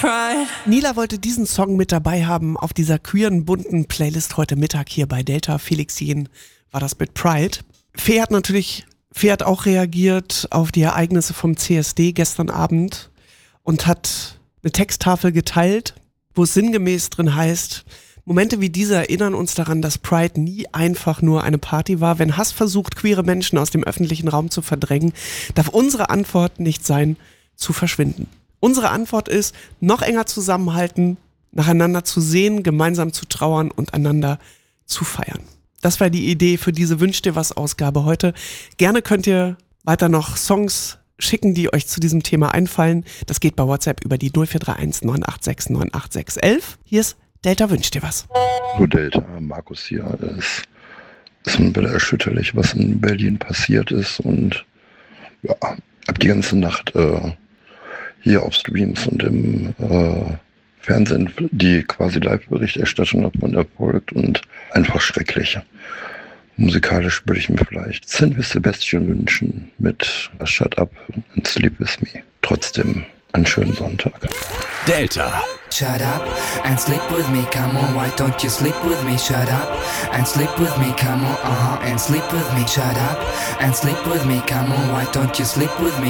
Pride. Nila wollte diesen Song mit dabei haben auf dieser queeren, bunten Playlist heute Mittag hier bei Delta. Felix Jen war das mit Pride. Fee hat auch reagiert auf die Ereignisse vom CSD gestern Abend und hat eine Texttafel geteilt, wo es sinngemäß drin heißt: Momente wie diese erinnern uns daran, dass Pride nie einfach nur eine Party war. Wenn Hass versucht, queere Menschen aus dem öffentlichen Raum zu verdrängen, darf unsere Antwort nicht sein, zu verschwinden. Unsere Antwort ist, noch enger zusammenhalten, nacheinander zu sehen, gemeinsam zu trauern und einander zu feiern. Das war die Idee für diese Wünsch dir was Ausgabe heute. Gerne könnt ihr weiter noch Songs schicken, die euch zu diesem Thema einfallen. Das geht bei WhatsApp über die 0431 986 98611. Hier ist Delta Wünsch dir was. Hallo Delta, Markus hier. Es ist ein bisschen erschütterlich, was in Berlin passiert ist, und ja, hab die ganze Nacht hier auf Streams und im Fernsehen die quasi Live-Berichterstattung davon erfolgt und einfach schrecklich. Musikalisch würde ich mir vielleicht Sin with Sebastian wünschen mit Shut Up and Sleep With Me. Trotzdem einen schönen Sonntag. Delta. Shut up and sleep with me, come on, why don't you sleep with me? Shut up and sleep with me, come on, and sleep with me. Shut up and sleep with me, come on, why don't you sleep with me?